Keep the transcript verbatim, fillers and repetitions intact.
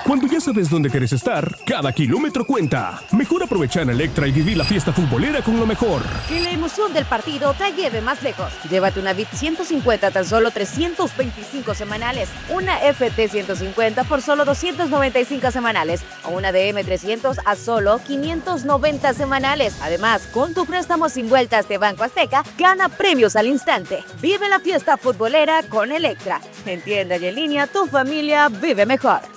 Cuando ya sabes dónde quieres estar, cada kilómetro cuenta. Mejor aprovechar en Electra y vivir la fiesta futbolera con lo mejor. Que la emoción del partido te lleve más lejos. Llévate una Bit ciento cincuenta a tan solo trescientos veinticinco semanales, una F T ciento cincuenta por solo doscientos noventa y cinco semanales o una D M trescientos a solo quinientos noventa semanales. Además, con tu préstamo sin vueltas de Banco Azteca, gana premios al instante. Vive la fiesta futbolera con Electra. En tienda y en línea, tu familia vive mejor.